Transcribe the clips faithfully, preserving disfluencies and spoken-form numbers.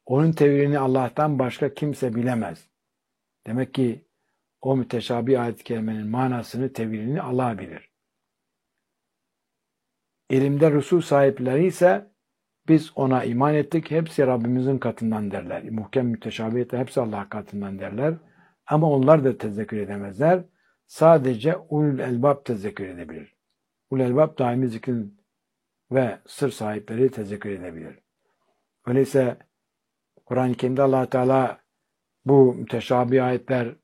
Onun tevilini Allah'tan başka kimse bilemez. Demek ki o müteşabih ayet-i kerimenin manasını, tevilini Allah bilir. İlimde rusul sahipleri ise biz ona iman ettik. Hepsi Rabbimizin katından derler. Muhkem müteşabihiyette hepsi Allah katından derler. Ama onlar da tezekkür edemezler. Sadece ulul elbab tezekkür edebilir. Ulul elbab daimi zikrin ve sır sahipleri tezekkür edebilir. Öyleyse Kur'an-ı Kerim'de Allah Teala bu müteşabih ayetler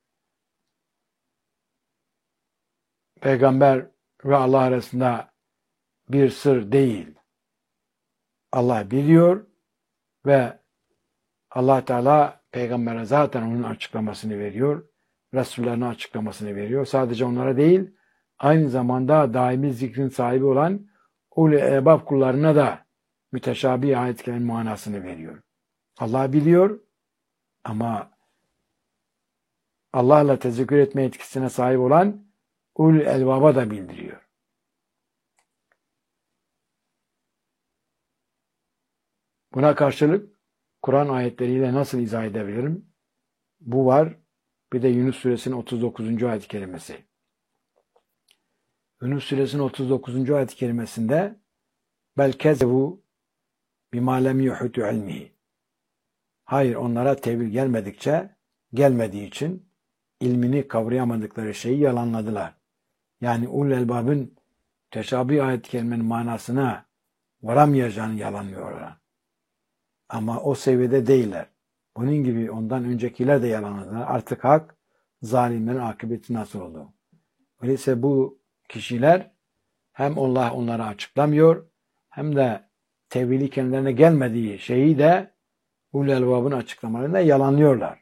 peygamber ve Allah arasında bir sır değil. Allah biliyor ve Allah Teala peygambere zaten onun açıklamasını veriyor. Resullerine açıklamasını veriyor. Sadece onlara değil, aynı zamanda daimi zikrin sahibi olan ulul elbab kullarına da müteşabih ayetlerin manasını veriyor. Allah biliyor ama Allah'la tezekkür etme etkisine sahip olan ulul elbaba da bildiriyor. Buna karşılık Kur'an ayetleriyle nasıl izah edebilirim? Bu var. Bir de Yunus suresinin otuz dokuzuncu ayet-i kerimesi. Yunus suresinin otuz dokuzuncu ayet-i kerimesinde bel kezebu bima lem yuhutu ilmihi. Hayır, onlara tevil gelmedikçe, gelmediği için ilmini kavrayamadıkları şeyi yalanladılar. Yani ulul elbabın teşabih ayet-i kerimenin manasına varamayacağını yalanlıyorlar. Ama o seviyede değiller. Bunun gibi ondan öncekiler de yalanladılar. Artık hak, zalimlerin akıbeti nasıl oldu? Öyleyse bu kişiler hem Allah onlara açıklamıyor, hem de tevhili kendilerine gelmediği şeyi de ulul elbabın açıklamalarında yalanlıyorlar.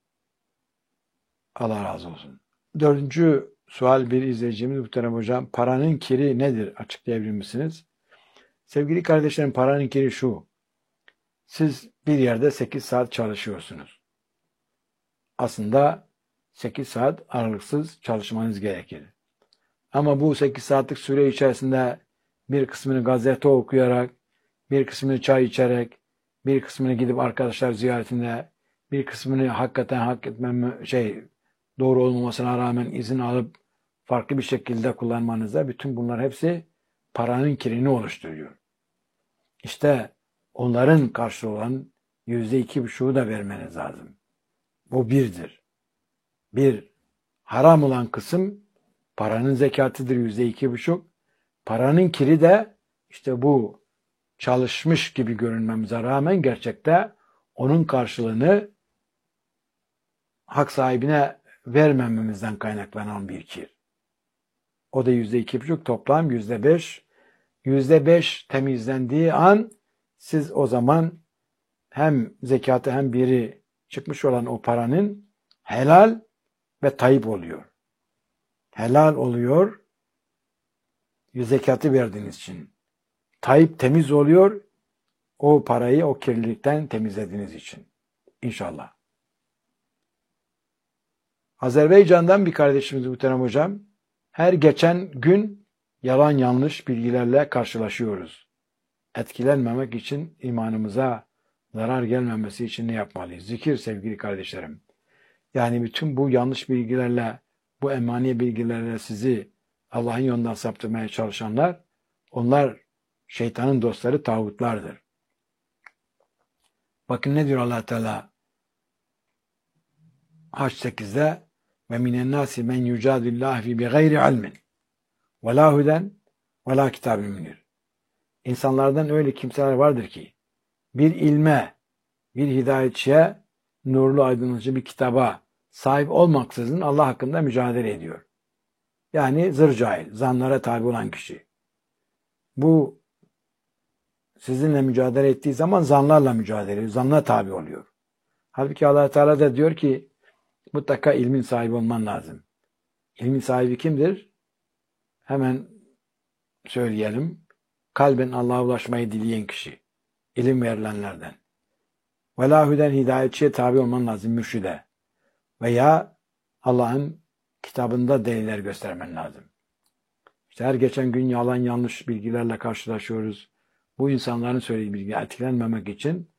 Allah razı olsun. Dördüncü sual bir izleyicimiz muhterem hocam. Paranın kiri nedir? Açıklayabilir misiniz? Sevgili kardeşlerim, paranın kiri şu. Siz bir yerde sekiz saat çalışıyorsunuz. Aslında sekiz saat aralıksız çalışmanız gerekir. Ama bu sekiz saatlik süre içerisinde bir kısmını gazete okuyarak, bir kısmını çay içerek, bir kısmını gidip arkadaşlar ziyaretinde, bir kısmını hakikaten hak etmem şey doğru olmamasına rağmen izin alıp farklı bir şekilde kullanmanızda bütün bunlar hepsi paranın kirini oluşturuyor. İşte onların karşılığı olan yüzde iki buçuğu da vermeniz lazım. Bu birdir. Bir, haram olan kısım paranın zekatıdır yüzde iki buçuk. Paranın kiri de işte bu çalışmış gibi görünmemize rağmen gerçekte onun karşılığını hak sahibine vermememizden kaynaklanan bir kir. O da yüzde iki buçuk, toplam yüzde beş. Yüzde beş temizlendiği an siz o zaman hem zekatı hem biri çıkmış olan o paranın helal ve tayyip oluyor. Helal oluyor zekatı verdiğiniz için. Tayyip temiz oluyor o parayı o kirlilikten temizlediğiniz için. İnşallah. Azerbaycan'dan bir kardeşimiz muhterem hocam. Her geçen gün yalan yanlış bilgilerle karşılaşıyoruz. Etkilenmemek için imanımıza zarar gelmemesi için ne yapmalıyız? Zikir sevgili kardeşlerim. Yani bütün bu yanlış bilgilerle, bu emani bilgilerle sizi Allah'ın yolundan saptırmaya çalışanlar, onlar şeytanın dostları, tağutlardır. Bakın ne diyor Allah Teala Haç sekizde ve minen nasi men yucadillahi fi bi gayri ilmin ve la huden ve la kitabin munir. İnsanlardan öyle kimseler vardır ki bir ilme, bir hidayetçiye, nurlu aydınlatıcı bir kitaba sahip olmaksızın Allah hakkında mücadele ediyor. Yani zır cahil, zanlara tabi olan kişi. Bu sizinle mücadele ettiği zaman zanlarla mücadele ediyor, zanla tabi oluyor. Halbuki Allah Teala da diyor ki mutlaka ilmin sahibi olman lazım. İlmin sahibi kimdir? Hemen söyleyelim. Kalben Allah'a ulaşmayı dileyen kişi. İlim verilenlerden. Velahüden hidayetçiye tabi olman lazım, mürşide. Veya Allah'ın kitabında deliller göstermen lazım. İşte her geçen gün yalan yanlış bilgilerle karşılaşıyoruz. Bu insanların söylediği bilgiye etkilenmemek için